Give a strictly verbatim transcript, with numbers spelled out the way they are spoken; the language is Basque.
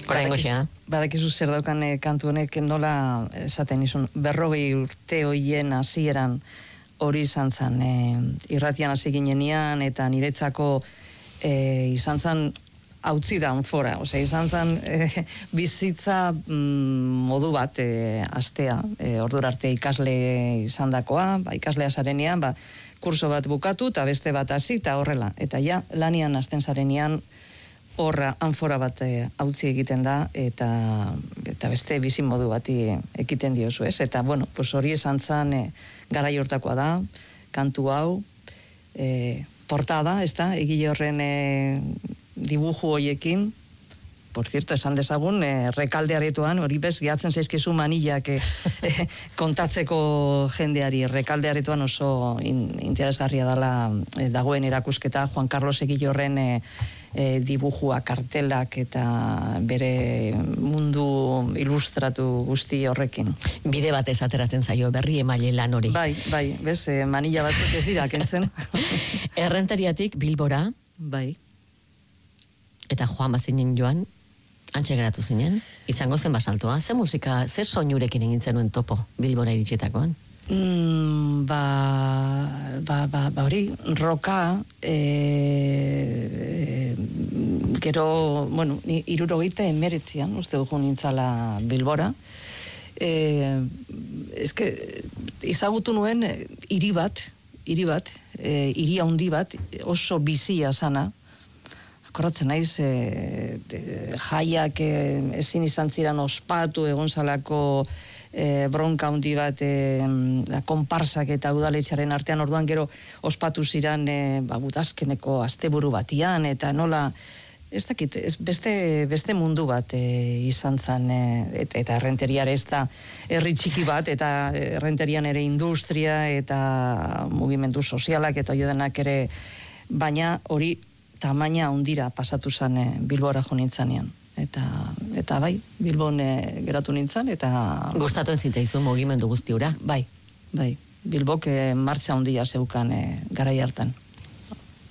Badakizu zer daukan kantu honek nola esaten izun, berrogei urte hoien hasieran hori izan zen, irratian hasi ginenean, eta niretzako izan zen hautzi da onfora, osea, izan zen bizitza modu bat astea, ordura arte ikasle izan dakoa, ikaslea zarenean, kurso bat bukatu, eta beste bat hasi, eta horrela, eta ja, lanian hasten zarenean, horra, anfora bat hautzi egiten da, eta beste bizin modu bati ekiten diozu, ez? Eta, bueno, hori esan zen garai hortakoa da, kantu hau, portada, ez da, egile horren dibuju hoiekin, por cierto, esan dezagun, rekalde aretoan, hori bez, gehatzen zaizkizu manillak kontatzeko jendeari, rekalde aretoan oso interesgarria dela dagoen erakusketa, Juan Carlos egile horren dibujua, kartelak eta bere mundu ilustratu guzti horrekin. Bide batez ateratzen zaio berri emaile lan hori. Bai, bai, bez, manilla batzuk ez dira kentzen. Errentariatik Bilbora. Bai. Eta joan bazinen joan, antxe geratu zinen, izango zen basaltoa. Ze musika, ze soinurekin egin zenuen topo Bilbora iritsitakoan? Mm, ba, ba, ba, ba hori, roka, e, e, gero, bueno, irurogeita emeretzian, uste dugu nintzala Bilbora, e, ezke, izagutu nuen hiri bat, hiri bat, e, hiri handi bat, oso bizia sana, akorratzen naiz, e, de, jaiak e, ezin izan ziren ospatu, egon zalako e, bronka handi bat, e, konparsak eta udaletxaren artean, orduan gero ospatu ziren e, ba, budazkeneko asteburu batian, eta nola, ez dakit, ez, beste, beste mundu bat e, izan zen, e, eta, eta errenteriare ez da herri txiki bat, eta errenterian ere industria, eta mugimendu sozialak, eta jodenak ere, baina hori tamaina hondira pasatu zen e, Bilbora jo nintzanean. Eta, eta bai, Bilbon e, geratu nintzen, eta... Gustatuen zitzaizu mugimendu guzti hura? Bai, bai. Bilbok e, martxa hondia zeukan e, garai hartan.